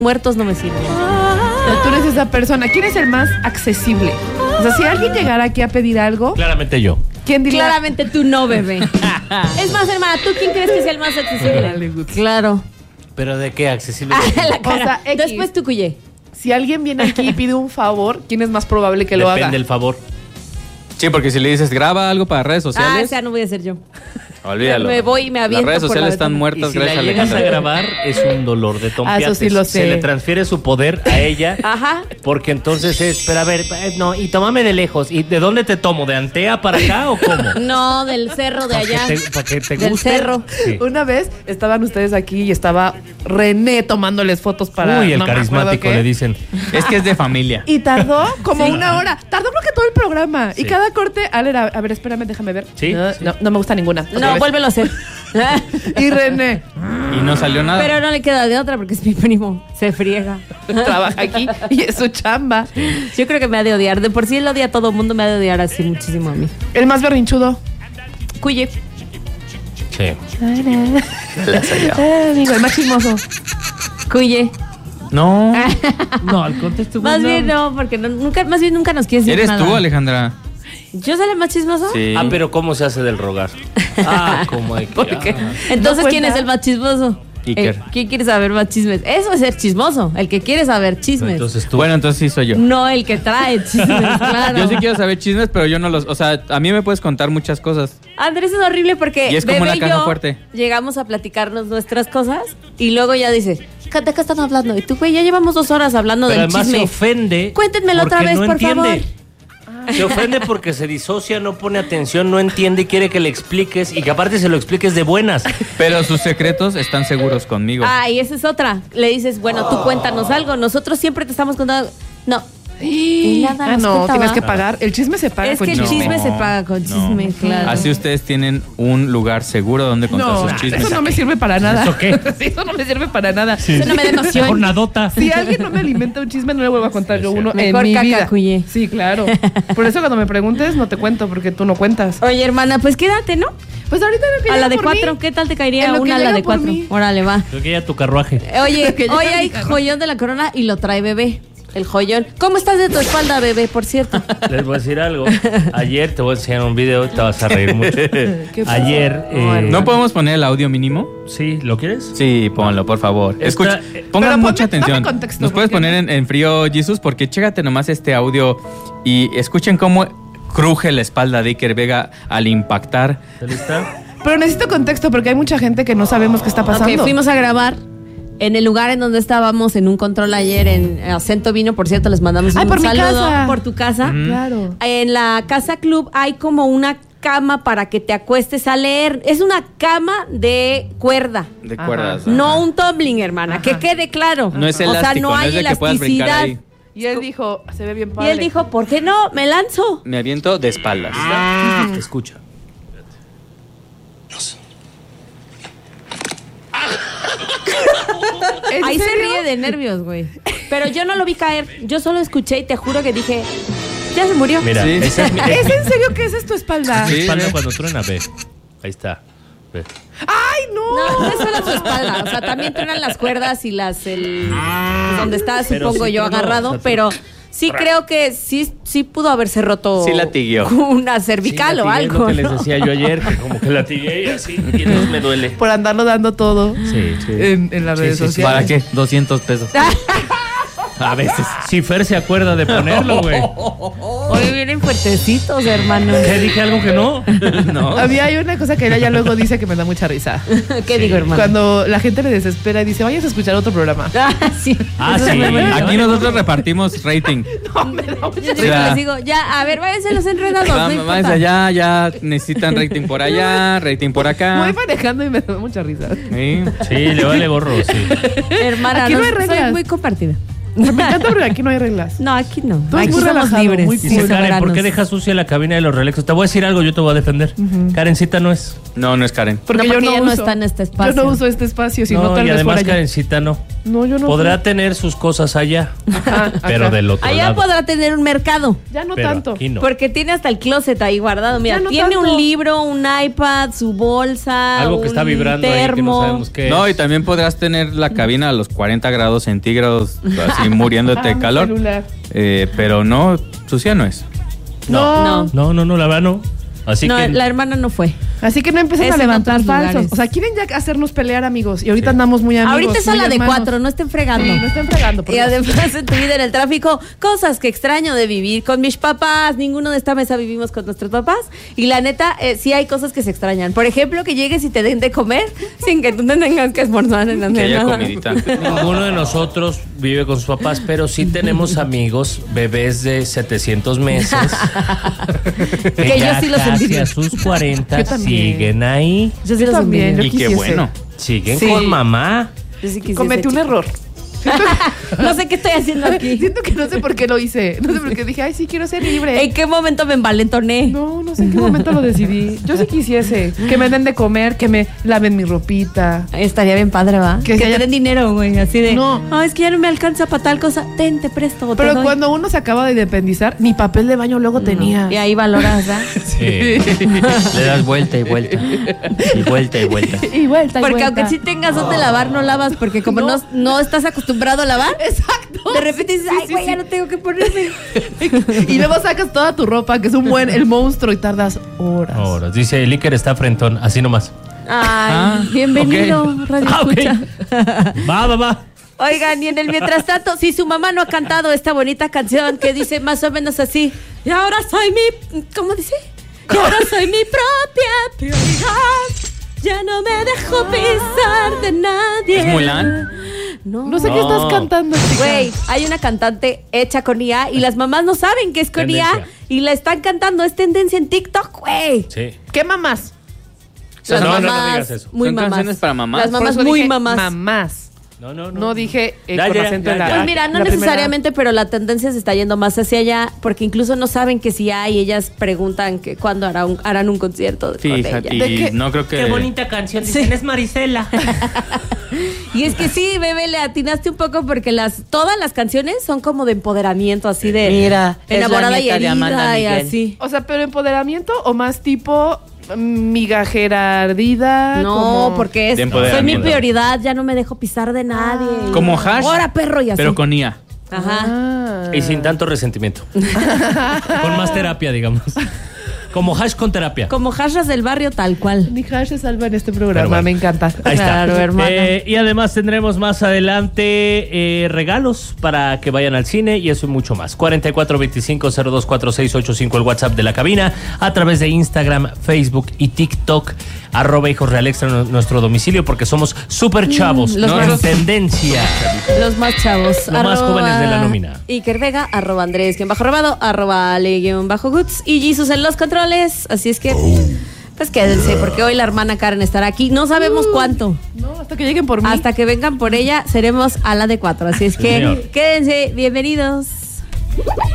muertos no me sirven. Tú eres esa persona. ¿Quién es el más accesible? O sea, si alguien llegara aquí a pedir algo, Claramente yo. ¿quién diría? Claramente tú no, bebé. Es más, hermana, ¿tú quién crees que sea el más accesible? Claro. ¿Pero de qué? ¿Accesible? La cara. O sea, X. Después tú, Cuyé. Si alguien viene aquí y pide un favor, ¿quién es más probable que lo haga? Depende del favor. Sí, porque si le dices graba algo para redes sociales, Esa no voy a ser yo. olvídalo. Me voy y me aviento. Las redes por la sociales están ventana. muertas Y si gracias la a llegas a Alejandra. grabar, es un dolor de tompiates. Eso sí lo sé. Se le transfiere su poder a ella. Ajá. Porque entonces es, pero a ver, no, y tómame de lejos. ¿Y de dónde te tomo? ¿De Antea para acá o cómo? No, del cerro de allá. Para que te Del guste. cerro. Sí. Una vez estaban ustedes aquí y estaba René tomándoles fotos para... Uy, el no me acuerdo carismático qué. le dicen. Es que es de familia. Y tardó como una hora. Tardó creo que todo el programa. Sí. Y cada corte, Ale era, a ver, espérame, déjame ver. Sí, No, sí. no me gusta ninguna. Otra No, vez. vuélvelo a hacer. Y René Y no salió nada. Pero no le queda de otra porque es mi primo. Se friega. trabaja aquí y es su chamba. Yo creo que me ha de odiar. De por sí él odia a todo el mundo, me ha de odiar así muchísimo a mí. El más berrinchudo. Cuye. Sí. Digo, el más chismoso. Cuye. No. No, al contexto. Más bien no, porque nunca nos quieres decir Eres nada. tú, Alejandra. ¿Yo soy la más chismosa? Sí. Ah, pero ¿cómo se hace del rogar? Ah, ¿cómo hay que...? ¿Por qué? Entonces, ¿No ¿quién cuenta? es el más chismoso? Iker. ¿Quién quiere saber más chismes? Eso es ser chismoso, el que quiere saber chismes. Entonces tú. Bueno, entonces sí soy yo. No el que trae chismes, claro. Yo sí quiero saber chismes, pero yo no los... O sea, a mí me puedes contar muchas cosas. Andrés es horrible porque Y es como Bebé una y caja yo fuerte. llegamos a platicarnos nuestras cosas y luego ya dices, ¿de qué están hablando? Y tú, güey, ya llevamos 2 horas hablando Pero del además se chisme. ofende. Cuéntenmelo otra porque vez, no por entiende. favor. Se ofende porque se disocia, no pone atención, no entiende y quiere que le expliques y que aparte se lo expliques de buenas. Pero sus secretos están seguros conmigo. Ah, y esa es otra. Le dices, bueno, tú cuéntanos algo. Nosotros siempre te estamos contando. No. Y nada nos no, cuenta, tienes ¿va? que pagar. El chisme se paga Es con que el chisme. chisme se paga con chisme, claro. Así ustedes tienen un lugar seguro donde contar No, sus chismes. eso no me sirve para nada. ¿Eso qué? Sí, eso no me sirve para nada. Eso no me da emoción. Jornadota. Si alguien no me alimenta un chisme, no le vuelvo a contar yo uno Mejor en mi caca, vida. Cuye. Sí, claro. Por eso cuando me preguntes, no te cuento, porque tú no cuentas. Oye, hermana, pues quédate, ¿no? Pues ahorita me A la de por 4, mí. ¿qué tal te caería En lo que una a la llega de por 4? mí. Órale, va. Creo que ya tu carruaje. Oye, Que hoy llega hay mi carro. joyón de la corona y lo trae Bebé. El joyón. ¿Cómo estás de tu espalda, Bebé, por cierto? Les voy a decir algo. Ayer te voy a enseñar un video y te vas a reír mucho. ¿Qué pasó? Ayer. ¿No podemos poner el audio mínimo? Sí, ¿lo quieres? Sí, ponlo, por favor. Está- Escucha, Pero pongan ponme- mucha atención. dame contexto, Nos puedes porque- poner en frío, Jesus, porque chécate nomás este audio y escuchen cómo cruje la espalda de Iker Vega al impactar. ¿Está lista? Pero necesito contexto porque hay mucha gente que no sabemos qué está pasando. Ok, fuimos a grabar en el lugar en donde estábamos, en un control ayer en Acento Vino. Por cierto, les mandamos Ay, un por mi saludo casa. por tu casa. Claro. En la Casa Club hay como una cama para que te acuestes a leer. Es una cama de cuerda. De Ajá. cuerdas. No un tumbling, hermana, Ajá. que quede claro. No es O sea, elástico, no no hay es de que puedas brincar elasticidad. ahí. Y él dijo, se ve bien Y padre. él dijo, ¿por qué no? Me lanzo. Me aviento de espaldas. Escucha. ¿En Ahí se serio? ríe de nervios, güey. Pero yo no lo vi caer. Yo solo escuché y te juro que dije, ya se murió. Mira, Sí. esa es mi ¿Es en serio que esa es tu espalda? Sí. espalda ve. cuando truena, ve. Ahí está. Ve. ¡Ay, no! No, no es solo su espalda. O sea, también truenan las cuerdas y pues donde está, Pero supongo sí yo, tronó, agarrado. o sea, pero sí creo que sí pudo haberse roto. Sí latigueó. Una cervical Sí, o latigué, algo. lo que les ¿no? decía yo ayer, que como que latigué y así, y entonces me duele. Por andarlo dando todo Sí, sí. en las Sí, redes sí, sí. sociales. ¿Para qué? 200 pesos. A veces. Si Fer se acuerda de ponerlo, güey. Hoy vienen fuertecitos, hermano. ¿Qué? ¿Dije algo que no? No. A mí hay una cosa que ella ya luego dice que me da mucha risa. ¿Qué digo, hermano? Cuando la gente le desespera y dice, vayas a escuchar otro programa. Sí. Ah, Eso es sí. muy bueno. Aquí nosotros repartimos rating. No, me da mucha Yo siempre Ya. les digo, ya, a ver, váyanse los enredados. No Vamos importa. allá, ya necesitan rating por allá, rating por acá. Voy manejando y me da mucha risa. Sí. Sí, le vale gorro, sí. Hermana, Aquí no hay soy reglas. muy compartida. Me encanta porque aquí no hay reglas. No, aquí no. Tú eres Aquí muy somos relajado, libres. muy Dice cool. Karen, ¿por soberanos. qué dejas sucia la cabina de los relexos? Te voy a decir algo, yo te voy a defender. Karencita no es. No, no es Karen. Porque, No, porque yo ella no no uso, está en este espacio. Yo no uso este espacio, sino No, tal y vez además fuera yo. Karencita no. No, yo no Podrá sé. tener sus cosas allá, Ajá, pero acá. del otro Allá lado. podrá tener un mercado. Ya no Pero tanto. aquí no. Porque tiene hasta el closet ahí guardado. Mira, Ya no tiene tanto. un libro, un iPad, su bolsa, Algo que está un vibrando ahí que no termo. sabemos qué No, y es. también podrás tener la cabina a los 40 grados centígrados, así muriéndote de Mi calor. celular. Pero no, sucia no es. No. No. No, la verdad no. Así No, que la hermana no fue. Así que no empiecen Es a en levantar otros falsos. lugares. O sea, quieren ya hacernos pelear, amigos. Y ahorita andamos muy amigos. Ahorita es a muy la de hermanos. 4, no estén fregando. Sí, no estén fregando. por Y Dios. además en tu vida en el tráfico, cosas que extraño de vivir con mis papás. Ninguno de esta mesa vivimos con nuestros papás. Y la neta, sí hay cosas que se extrañan. Por ejemplo, que llegues y te den de comer sin que tú te tengas que esforzar en hacer Que haya nada. comidita. ninguno de nosotros vive con sus papás, pero sí tenemos amigos, bebés de 700 meses. Que yo sí los casi envidio. a sus 40 Yo también. siguen ahí. Yo sí Yo los también, envidio. Y qué quisiese. bueno. Siguen Sí. con mamá. Yo sí quisiese, Cometí un chico. error. No sé qué estoy haciendo aquí. Siento que no sé por qué lo hice. No sé por qué dije, ay, sí, quiero ser libre. ¿En qué momento me envalentoné? No sé en qué momento lo decidí. Yo sí quisiese que me den de comer, que me laven mi ropita. Estaría bien padre, ¿va? Que Que haya- te den dinero, güey, así de... No. Es que ya no me alcanza para tal cosa. Ten, te presto o te Pero doy. cuando uno se acaba de independizar, ni papel de baño luego tenía. Y ahí valoras, ¿verdad? Sí. Le das vuelta y vuelta. Y vuelta y vuelta. Y vuelta, y Porque vuelta. aunque sí tengas donde lavar, no lavas. Porque como no estás acostumbrado a lavar, Exacto. de repente dices, Sí, ay, sí, güey, sí. ya no tengo que ponerme. Y luego sacas toda tu ropa, que es el monstruo, y tardas horas. Ahora, dice, el Iker está frentón, así nomás. Ay, bienvenido, Radio ok. Escucha. Va. Oigan, y en el mientras tanto, si su mamá no ha cantado esta bonita canción que dice más o menos así, y ahora soy mi... ¿Cómo dice? Y ahora soy mi propia prioridad. Ya no me dejo pisar de nadie. ¿Es Mulan? No sé qué estás cantando, chica. Güey, hay una cantante hecha con IA y las mamás no saben que es con IA Tendencia. y la están cantando. Es tendencia en TikTok, güey. Sí. ¿Qué mamás? Las No, no mamás, digas eso. muy ¿Son mamás. canciones para mamás? Las Por mamás eso muy dije mamás. Mamás. No. No dije Ya, con ya, acento ya, en la. ya. Pues mira, no la primera. necesariamente, pero la tendencia se está yendo más hacia allá porque incluso no saben que si hay, ellas preguntan que cuándo harán un concierto con Fíjate, ella. ¿De y qué? no creo que... Qué bonita canción, dicen, es Marisela. Y es que sí, bebé, le atinaste un poco porque todas las canciones son como de empoderamiento, así de Mira, es la enamorada y nieta de Amanda herida y Miguel. así. O sea, pero empoderamiento o más tipo migajera ardida. No, como- porque De soy mi empoderamiento. prioridad, ya no me dejo pisar de nadie. Como Hash, Ahora, perro, y así. pero con IA. Ajá. Ah. Y sin tanto resentimiento. Con más terapia, digamos. Como Hash con terapia. Como Hashras del barrio, tal cual. Ni Hash se salva en este programa, Pero bueno. me encanta. Ahí está. Claro, hermana. Y además tendremos más adelante regalos para que vayan al cine y eso y mucho más. 4425-024685 el WhatsApp de la cabina, a través de Instagram, Facebook y TikTok, @Hijos Real Extra nuestro domicilio, porque somos súper chavos, los en más- tendencia. Los más chavos. Los más jóvenes de la nómina. Iker Vega, @Andrés, _robado, @Ale_Goods y Jesus en los controles. Así es que, pues quédense, porque hoy la hermana Karen estará aquí. No sabemos cuánto. No, hasta que lleguen por mí. Hasta que vengan por ella, seremos a la de 4. Así es que, Señor. quédense. Bienvenidos.